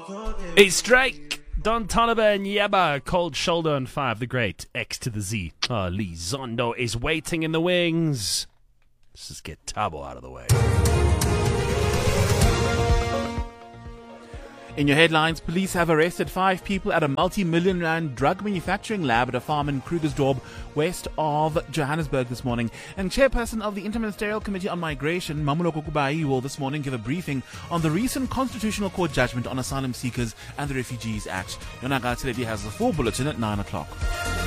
It's Drake, Don Toliver and Yebba, Cold Shoulder on 5, the great X to the Z. Lee Zondo is waiting in the wings. Let's just get Tabo out of the way. In your headlines, police have arrested 5 people at a multi-million rand drug manufacturing lab at a farm in Krugersdorp, west of Johannesburg this morning. And chairperson of the Interministerial Committee on Migration, Mamoloko Kubai, will this morning give a briefing on the recent Constitutional Court judgment on asylum seekers and the Refugees Act. Yonaka Telebi has the full bulletin at 9 o'clock.